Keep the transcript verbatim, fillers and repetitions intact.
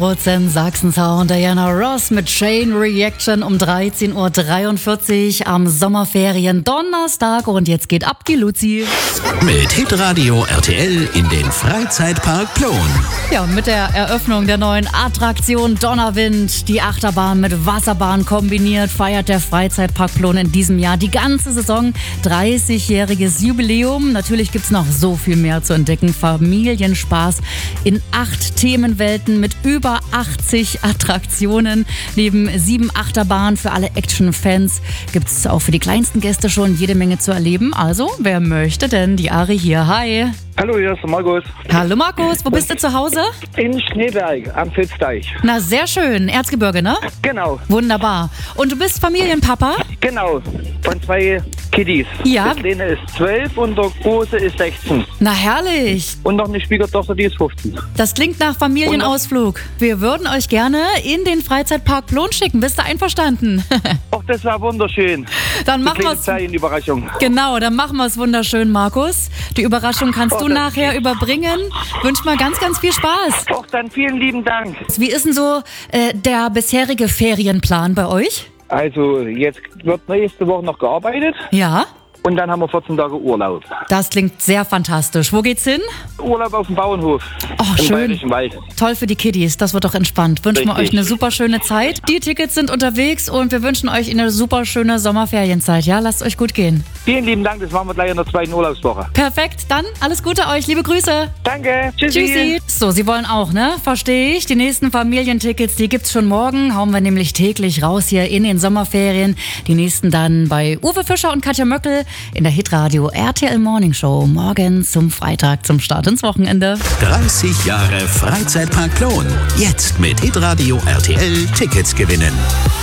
Prozent Sachsen-Sound, Diana Ross mit Chain Reaction um dreizehn Uhr dreiundvierzig am Sommerferien Donnerstag. Und jetzt geht ab die Luzi. Mit Hitradio R T L in den Freizeitpark Plon. Ja, und mit der Eröffnung der neuen Attraktion Donnerwind, die Achterbahn mit Wasserbahn kombiniert, feiert der Freizeitpark Plon in diesem Jahr die ganze Saison dreißigjähriges Jubiläum. Natürlich gibt's noch so viel mehr zu entdecken. Familienspaß in acht Themenwelten mit über achtzig Attraktionen. Neben sieben Achterbahnen für alle Action-Fans gibt's auch für die kleinsten Gäste schon jede Menge zu erleben. Also, wer möchte denn? Die Ari hier. Hi. Hallo, hier ist Markus. Hallo Markus, wo bist du zu Hause? In Schneeberg am Fitzdeich. Na, sehr schön. Erzgebirge, ne? Genau, Wunderbar. Und du bist Familienpapa? genau. Von zwei Kiddies. Ja. Der Kleine ist zwölf und der Große ist sechzehn. Na, herrlich. Und noch eine Schwiegertochter, die ist fünfzehn. Das klingt nach Familienausflug. Wir würden euch gerne in den Freizeitpark Plon schicken. Bist du einverstanden? Och, das war wunderschön. Dann machen Kleine wir's. Ferienüberraschung. Genau, dann machen wir es wunderschön, Markus. Die Überraschung kannst Oh, du das nachher ist- überbringen. Wünsch mal ganz, ganz viel Spaß. Och, dann vielen lieben Dank. Wie ist denn so äh, der bisherige Ferienplan bei euch? Also, jetzt wird nächste Woche noch gearbeitet Ja, und dann haben wir vierzehn Tage Urlaub. das klingt sehr fantastisch. Wo geht's hin? Urlaub auf dem Bauernhof. Oh, Im schön. Bayerischen Wald. Toll für die Kiddies, das wird doch entspannt. Wünschen wir euch Richtig. eine super schöne Zeit. Die Tickets sind unterwegs und wir wünschen euch eine super schöne Sommerferienzeit. Ja, lasst euch gut gehen. Vielen lieben Dank, das machen wir gleich in der zweiten Urlaubswoche. Perfekt, dann alles Gute euch. Liebe Grüße. Danke, tschüssi. Tschüssi. So, Sie wollen auch, ne? Verstehe ich. Die nächsten Familientickets, die gibt's schon morgen. Hauen wir nämlich täglich raus hier in den Sommerferien. Die nächsten dann bei Uwe Fischer und Katja Möckel in der Hitradio R T L Morning Show. Morgen zum Freitag, zum Start ins Wochenende. dreißig Jahre Freizeitpark Plon. Jetzt mit Hitradio R T L Tickets gewinnen.